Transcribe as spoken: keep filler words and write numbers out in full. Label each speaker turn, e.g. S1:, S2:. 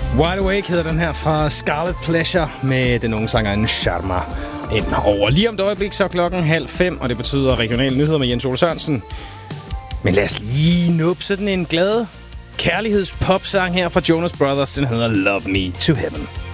S1: Wide Awake hedder den her fra Scarlet Pleasure med den unge sangerinde Sharma ind over. Lige om et øjeblik, så er klokken halv fem, og det betyder regionale nyheder med Jens Ole Sørensen. Men lad os lige nuppe sådan en glad kærlighedspopsang her fra Jonas Brothers. Den hedder Love Me to Heaven.